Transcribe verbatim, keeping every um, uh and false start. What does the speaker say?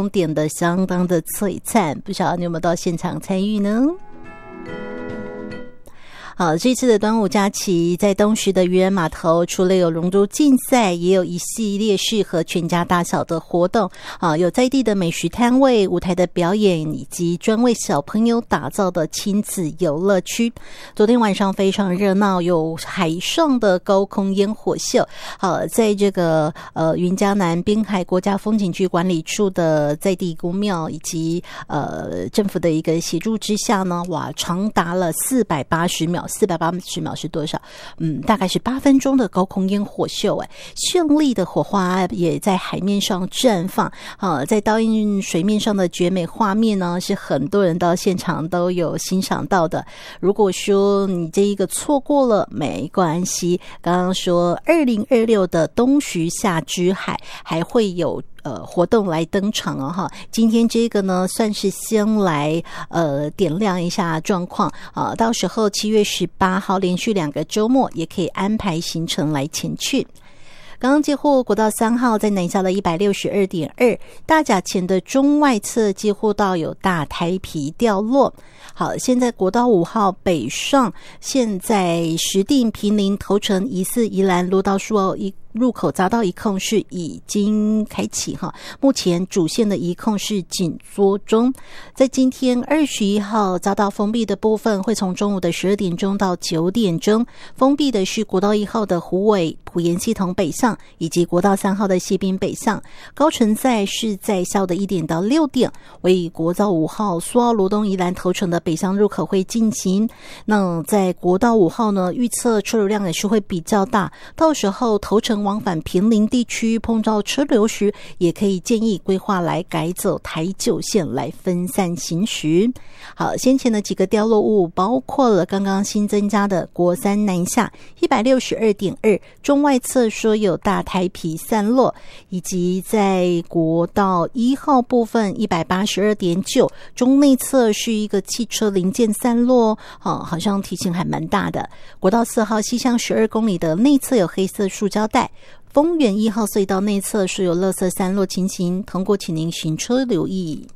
光点得相当的璀璨，不晓得你有没有到现场参与呢？好，这次的端午假期在东石的渔人码头，除了有龙舟竞赛，也有一系列适合全家大小的活动啊，有在地的美食摊位、舞台的表演，以及专为小朋友打造的亲子游乐区。昨天晚上非常热闹，有海上的高空烟火秀。好，在这个呃云嘉南滨海国家风景区管理处的在地公庙以及呃政府的一个协助之下呢，哇，长达了四百八十秒。四百八十秒是多少？嗯，大概是八分钟的高空烟火秀，哎，绚丽的火花也在海面上绽放。啊，在倒映水面上的绝美画面呢，是很多人到现场都有欣赏到的。如果说你这一个错过了，没关系。刚刚说二零二六的东石夏之海还会有呃，活动来登场哦哈，今天这个呢，算是先来呃点亮一下状况啊，到时候七月十八号连续两个周末也可以安排行程来前去。刚刚接获国道三号在南下的 一百六十二点二 大甲前的中外侧接获到有大胎皮掉落。好，现在国道五号北上，现在石碇坪林头城疑似宜兰罗道树哦一入口匝道一控是已经开启哈，目前主线的一控是紧缩中。在今天二十一号匝道封闭的部分，会从中午的十二点钟到九点钟，封闭的是国道一号的虎尾埔盐系统北上，以及国道三号的西滨北上。高乘载是在下午的一点到六点，为国道五号苏澳罗东宜兰头城的北上入口会进行。那在国道五号呢，预测车流量也是会比较大，到时候头城往返坪林地区碰到车流时，也可以建议规划来改走台九线来分散行驶。好，先前的几个掉落物包括了刚刚新增加的国三南下 一百六十二点二 中外侧说有大胎皮散落，以及在国道一号部分 一百八十二点九 中内侧是一个汽车零件散落，哦，好像体型还蛮大的。国道四号西向十二公里的内侧有黑色塑胶袋，丰原一号隧道内侧是有垃圾散落情形，通过请您行车留意。